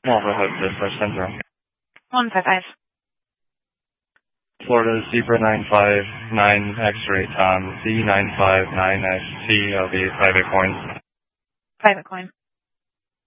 Alpha Hotel Dispatch Central. 155. Florida Zebra 959 X-ray Tom D959XT, LV private coin. Private coin.